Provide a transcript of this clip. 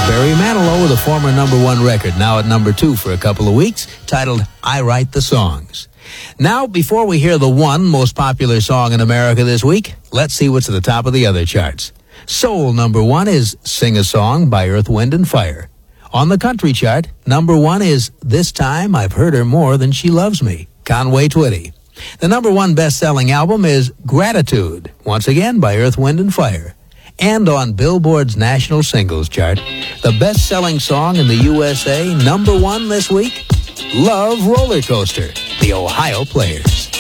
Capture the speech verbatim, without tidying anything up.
Barry Manilow with a former number one record, now at number two for a couple of weeks, titled I Write the Songs. Now, before we hear the one most popular song in America this week, let's see what's at the top of the other charts. Soul number one is Sing a Song by Earth, Wind and Fire. On the country chart, number one is This Time I've Heard Her More Than She Loves Me, Conway Twitty. The number one best-selling album is Gratitude, once again by Earth, Wind and Fire. And on Billboard's national singles chart, the best-selling song in the U S A, number one this week, Love Roller Coaster, the Ohio Players.